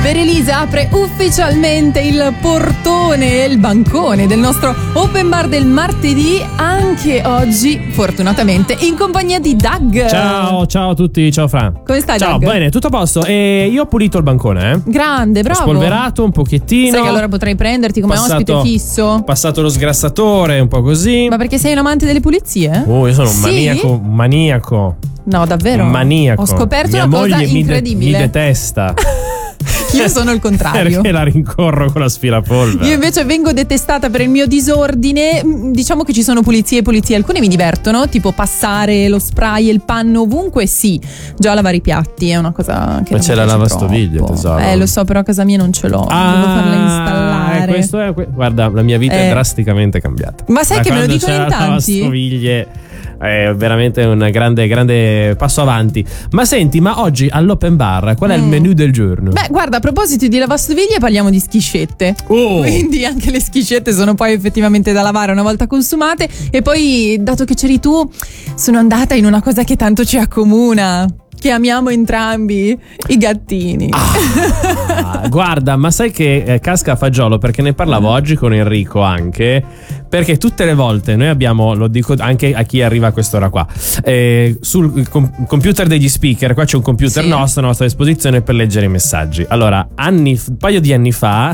Per Elisa apre ufficialmente il portone, il bancone del nostro open bar del martedì, anche oggi fortunatamente in compagnia di Doug. Ciao a tutti, ciao Fra. Come stai, Ciao, Doug? bene, tutto a posto. E io ho pulito il bancone, Grande, bravo. Ho spolverato un pochettino. Sai che allora potrei prenderti come ospite fisso. Ho passato lo sgrassatore, un po' così. Ma perché sei un amante delle pulizie? Oh, io sono un Sì? maniaco. No, davvero? Un maniaco. Ho scoperto Mia una cosa moglie incredibile. mi detesta. Io sono il contrario. Perché la rincorro con l'aspirapolvere. Io invece vengo detestata per il mio disordine. Diciamo che ci sono pulizie e pulizie. Alcune mi divertono, tipo passare lo spray e il panno ovunque, sì. Già lavare i piatti è una cosa che Ma non c'è la mi piace lavastoviglie, troppo. tesoro. Lo so, però a casa mia non ce l'ho. Devo farla installare. Questo è, guarda, la mia vita è drasticamente cambiata. Ma sai che me lo dicono in tanti? La lavastoviglie è veramente un grande passo avanti. Ma senti, ma oggi all'open bar qual è il menù del giorno? Beh, guarda, a proposito di lavastoviglie parliamo di schiscette. Quindi anche le schiscette sono poi effettivamente da lavare una volta consumate. E poi, dato che c'eri tu, sono andata in una cosa che tanto ci accomuna, che amiamo entrambi, i gattini. Guarda, ma sai che casca a fagiolo, perché ne parlavo oggi con Enrico anche, perché tutte le volte noi abbiamo, lo dico anche a chi arriva a quest'ora qua, sul computer degli speaker, qua c'è un computer nostro a nostra disposizione per leggere i messaggi. Allora, un paio di anni fa